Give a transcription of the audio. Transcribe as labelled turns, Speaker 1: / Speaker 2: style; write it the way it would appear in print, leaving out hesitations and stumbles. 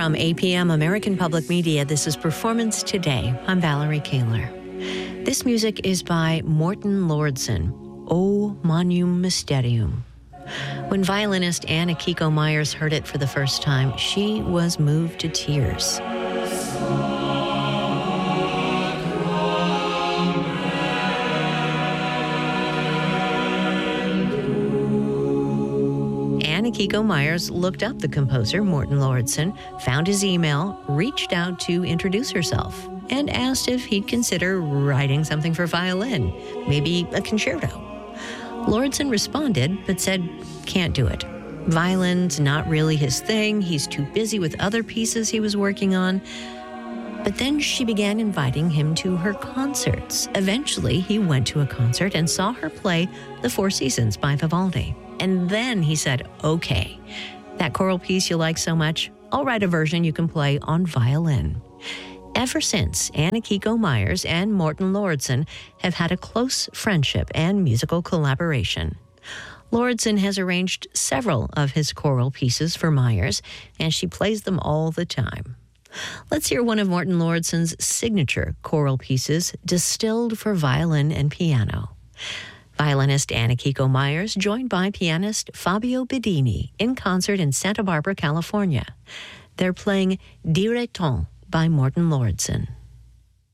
Speaker 1: From APM American Public Media, this is Performance Today. I'm Valerie Kaler. This music is by Morten Lordson, O Magnum Mysterium. When violinist Anna Kiko Myers heard it for the first time, she was moved to tears. Anna Kiko Myers looked up the composer, Morten Lordson, found his email, reached out to introduce herself, and asked if he'd consider writing something for violin, maybe a concerto. Lordson responded, but said, can't do it. Violin's not really his thing. He's too busy with other pieces he was working on. But then she began inviting him to her concerts. Eventually, he went to a concert and saw her play The Four Seasons by Vivaldi. And then he said, okay, that choral piece you like so much, I'll write a version you can play on violin. Ever since, Anna Kiko Myers and Morten Lordson have had a close friendship and musical collaboration. Lordson has arranged several of his choral pieces for Myers, and she plays them all the time. Let's hear one of Morten Lordson's signature choral pieces, distilled for violin and piano. Violinist Anna Kiko Myers, joined by pianist Fabio Bedini in concert in Santa Barbara, California. They're playing Direttons by Morten Lordson.